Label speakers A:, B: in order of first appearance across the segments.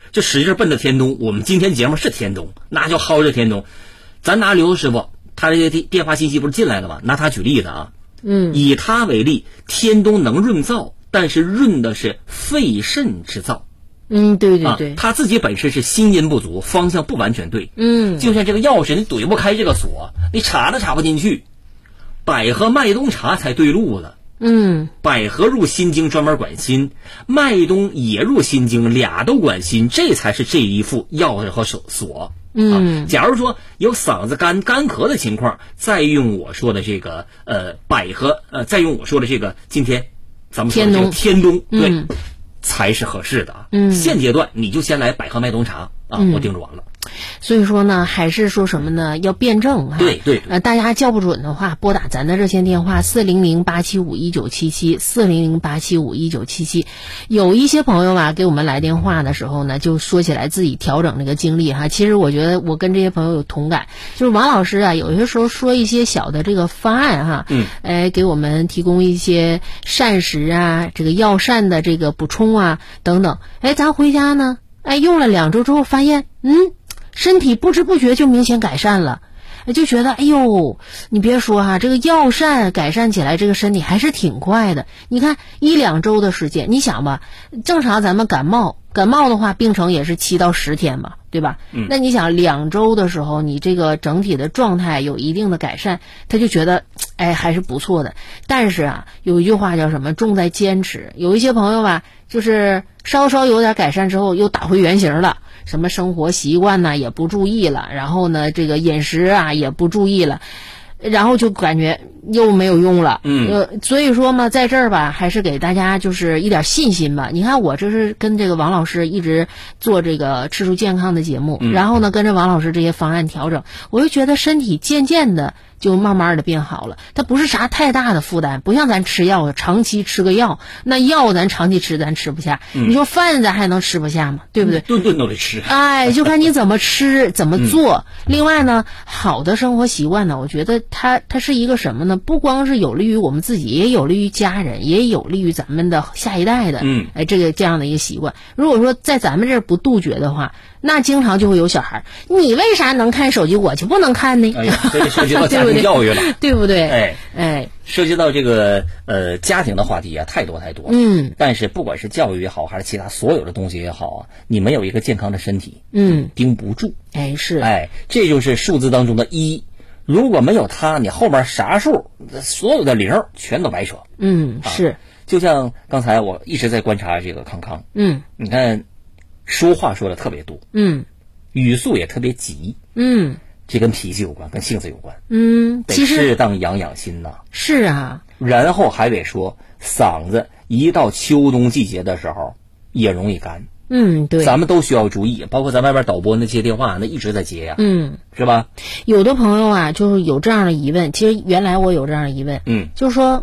A: 就使劲奔着天东。我们今天节目是天东，那就薅着天东。咱拿刘师傅，他这个电话信息不是进来了吗？拿他举例子啊，以他为例，天东能润燥，但是润的是肺肾之燥。
B: 对对对，
A: 他自己本身是心阴不足，方向不完全对。就像这个钥匙，你怼不开这个锁，你插都插不进去。百合麦冬茶才对路了。百合入心经，专门管心；麦冬也入心经，俩都管心，这才是这一副钥匙和锁。假如说有嗓子干咳的情况，再用我说的这个百合，再用我说的这个今天咱们说的这个天冬，对，才是合适的啊。现阶段你就先来百合麦冬茶啊，我叮嘱完了。
B: 所以说呢，还是说什么呢？要辩证哈。
A: 对对。
B: 大家叫不准的话，拨打咱的热线电话400-875-1977，400-875-1977。有一些朋友吧，给我们来电话的时候呢，就说起来自己调整这个经历哈。其实我觉得我跟这些朋友有同感，就是王老师啊，有些时候说一些小的这个方案哈，给我们提供一些膳食啊，这个药膳的这个补充啊等等。咱回家呢，用了2周之后发现，身体不知不觉就明显改善了，就觉得你别说哈，这个药膳改善起来，这个身体还是挺快的。你看1-2周的时间，你想吧，正常咱们感冒的话，病程也是7到10天嘛，对吧？那你想2周的时候，你这个整体的状态有一定的改善，他就觉得还是不错的。但是啊，有一句话叫什么？重在坚持。有一些朋友吧，就是稍稍有点改善之后，又打回原形了。什么生活习惯呢也不注意了，然后呢这个饮食啊也不注意了，然后就感觉又没有用了。所以说嘛，在这儿吧，还是给大家就是一点信心吧。你看我这是跟这个王老师一直做这个吃出健康的节目，然后呢跟着王老师这些方案调整，我就觉得身体渐渐的就慢慢的变好了。它不是啥太大的负担，不像咱吃药，长期吃个药，那药咱长期吃咱吃不下，你说饭咱还能吃不下吗？对不对？
A: 顿顿都得吃。
B: 就看你怎么吃怎么做。另外呢，好的生活习惯呢，我觉得它是一个什么呢？不光是有利于我们自己，也有利于家人，也有利于咱们的下一代的。这样的一个习惯，如果说在咱们这儿不杜绝的话，那经常就会有小孩，你为啥能看手机，我就不能看呢？
A: 这就涉及到家庭教育了，
B: 对不对？
A: 涉及到这个家庭的话题啊，太多。但是不管是教育也好，还是其他所有的东西也好啊，你没有一个健康的身体，盯不住。这就是数字当中的1。如果没有它，你后面啥数，所有的0全都白扯。
B: 是。
A: 就像刚才我一直在观察这个康康，你看说话说的特别多，语速也特别急，这跟脾气有关，跟性子有关，得适当养心呐。
B: 是啊，
A: 然后还得说嗓子一到秋冬季节的时候也容易干。对，咱们都需要注意，包括咱外边导播那接电话，那一直在接呀，是吧？
B: 有的朋友啊，就是有这样的疑问，其实原来我有这样的疑问，就是说，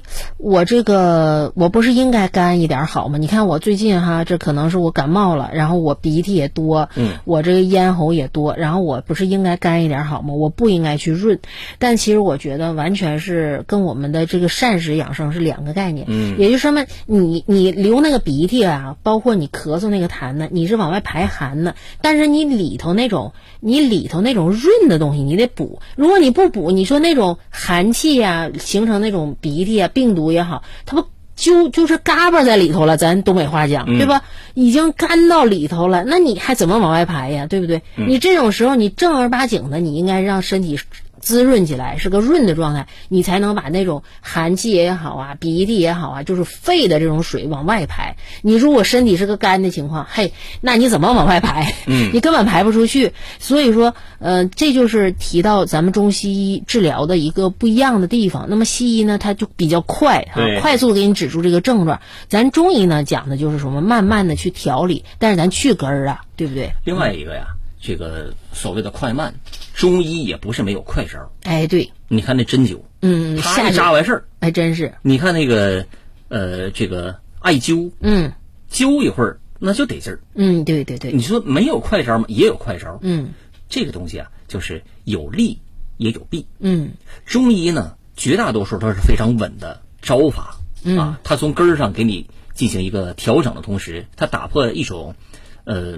B: 我不是应该干一点好吗？你看我最近哈，这可能是我感冒了，然后我鼻涕也多，我这个咽喉也多，然后我不是应该干一点好吗？我不应该去润，但其实我觉得完全是跟我们的这个膳食养生是2个概念，也就是说嘛，你流那个鼻涕啊，包括你咳嗽那个痰呢，你是往外排寒呢，但是你里头那种润的东西你得补，如果你不补，你说那种寒气啊形成那种鼻涕啊病毒也好，它不就是嘎巴在里头了，咱东北话讲，对吧？已经干到里头了，那你还怎么往外排呀？对不对？你这种时候你正儿八经的，你应该让身体滋润起来，是个润的状态，你才能把那种寒气也好啊，鼻涕也好啊，就是肺的这种水往外排。你如果身体是个干的情况，那你怎么往外排？你根本排不出去。所以说，这就是提到咱们中西医治疗的一个不一样的地方。那么西医呢，它就比较快快速给你指出这个症状。咱中医呢讲的就是什么，慢慢的去调理，但是咱去根儿啊，对不对？
A: 另外一个呀，这个所谓的快慢，中医也不是没有快招。
B: 对，
A: 你看那针灸，他一扎完事儿，
B: 还真是。
A: 你看那个这个艾灸，灸一会儿那就得劲儿。
B: 对对对。
A: 你说没有快招吗？也有快招。这个东西啊，就是有利也有弊。中医呢，绝大多数都是非常稳的招法它从根儿上给你进行一个调整的同时，它打破一种